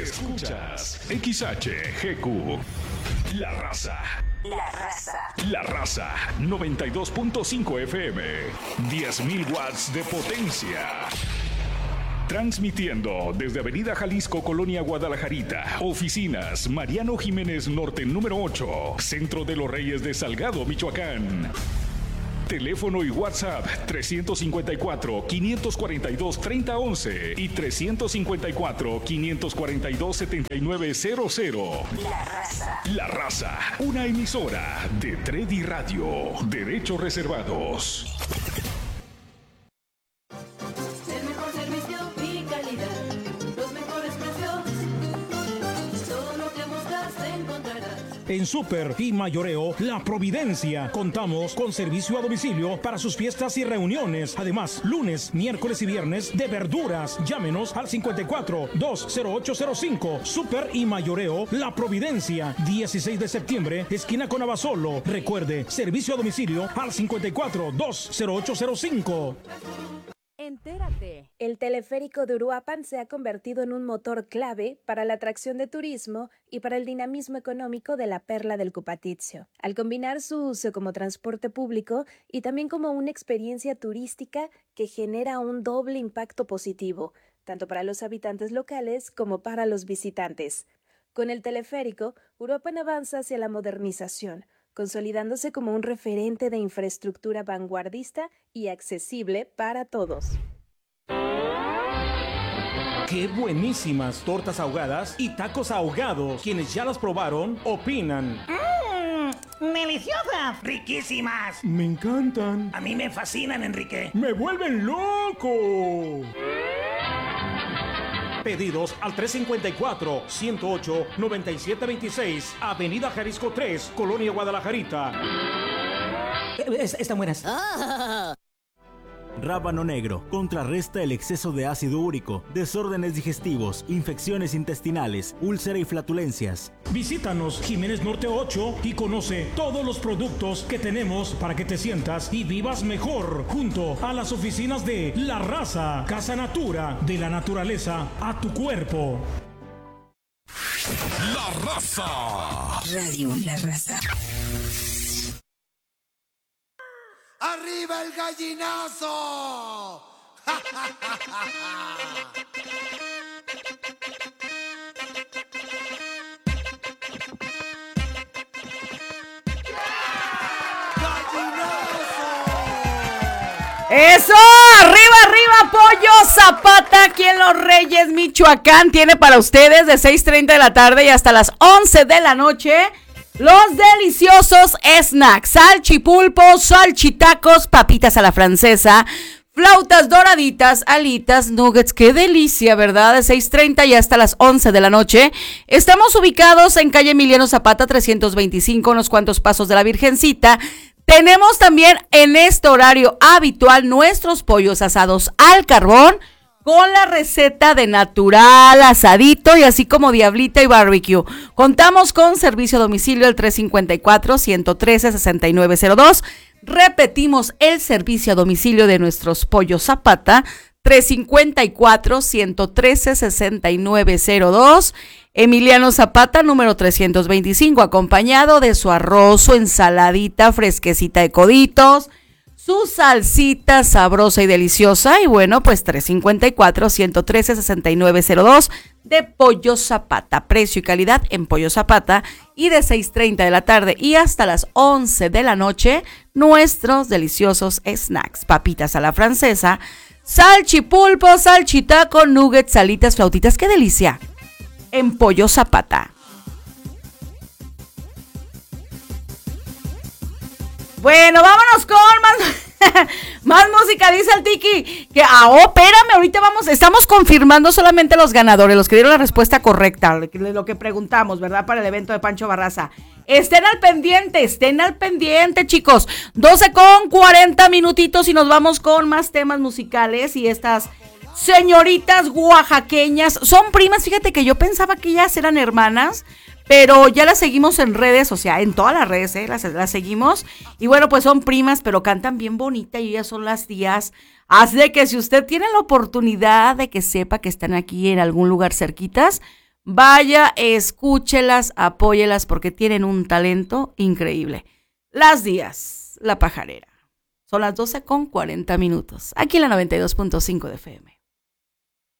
Escuchas XHGQ. La Raza. La Raza. La Raza 92.5 FM. 10.000 watts de potencia. Transmitiendo desde Avenida Jalisco, Colonia Guadalajarita. Oficinas Mariano Jiménez Norte número 8. Centro de los Reyes de Salgado, Michoacán. Teléfono y WhatsApp 354-542-3011 y 354-542-7900. La Raza. La Raza, una emisora de Tredi Radio. Derechos reservados. El mejor servicio y calidad, los mejores precios, todo lo que buscas encontrarás. En Super y Mayoreo La Providencia contamos con servicio a domicilio para sus fiestas y reuniones. Además, lunes, miércoles y viernes de verduras. Llámenos al 54-20805. Super y Mayoreo La Providencia, 16 de septiembre, esquina con Abasolo. Recuerde, servicio a domicilio al 54-20805. Entérate. El teleférico de Uruapan se ha convertido en un motor clave para la atracción de turismo y para el dinamismo económico de la perla del Cupatizio. Al combinar su uso como transporte público y también como una experiencia turística que genera un doble impacto positivo, tanto para los habitantes locales como para los visitantes. Con el teleférico, Uruapan avanza hacia la modernización, consolidándose como un referente de infraestructura vanguardista y accesible para todos. ¡Qué buenísimas tortas ahogadas y tacos ahogados! Quienes ya las probaron, opinan. ¡Deliciosas! ¡Riquísimas! ¡Me encantan! A mí me fascinan, Enrique. ¡Me vuelven loco! Pedidos al 354-108-9726, Avenida Jalisco 3, Colonia Guadalajarita. Están buenas. Rábano negro contrarresta el exceso de ácido úrico, desórdenes digestivos, infecciones intestinales, úlcera y flatulencias. Visítanos Jiménez Norte 8 y conoce todos los productos que tenemos para que te sientas y vivas mejor junto a las oficinas de La Raza, Casa Natura, de la naturaleza a tu cuerpo. La Raza. Radio La Raza. ¡Arriba el gallinazo! ¡Ja, ja, ja, ja, ja! ¡Eso! ¡Arriba, arriba, Pollo Zapata! Aquí en Los Reyes, Michoacán. Tiene para ustedes de 6:30 de la tarde y hasta las 11 de la noche los deliciosos snacks. Salchipulpos, salchitacos, papitas a la francesa, flautas doraditas, alitas, nuggets. ¡Qué delicia!, ¿verdad? De 6:30 y hasta las 11 de la noche. Estamos ubicados en calle Emiliano Zapata, 325, unos cuantos pasos de la Virgencita. Tenemos también en este horario habitual nuestros pollos asados al carbón con la receta de natural, asadito y así como diablita y barbecue. Contamos con servicio a domicilio al 354-113-6902. Repetimos el servicio a domicilio de nuestros pollos Zapata, 354-113-6902. Emiliano Zapata, número 325, acompañado de su arroz, su ensaladita fresquecita de coditos, su salsita sabrosa y deliciosa. Y bueno, pues 354-113-6902 de Pollo Zapata. Precio y calidad en Pollo Zapata. Y de 6:30 de la tarde y hasta las 11 de la noche, nuestros deliciosos snacks. Papitas a la francesa, salchipulpo, salchitaco, nuggets, salitas, flautitas. ¡Qué delicia! En Pollo Zapata. Bueno, vámonos con más música, dice el Tiki. Que, espérame, ahorita estamos confirmando solamente los ganadores, los que dieron la respuesta correcta, lo que preguntamos, ¿verdad? Para el evento de Pancho Barraza. Estén al pendiente, chicos. 12:40 minutitos y nos vamos con más temas musicales y estas señoritas oaxaqueñas. Son primas, fíjate que yo pensaba que ellas eran hermanas, pero ya las seguimos en redes, o sea, en todas las redes, las seguimos. Y bueno, pues son primas, pero cantan bien bonita y ellas son las tías. Así de que si usted tiene la oportunidad de que sepa que están aquí en algún lugar cerquitas, Vaya, escúchelas, apóyelas porque tienen un talento increíble. Las Díaz, La Pajarera. Son las 12:40 minutos. Aquí en la 92.5 de FM.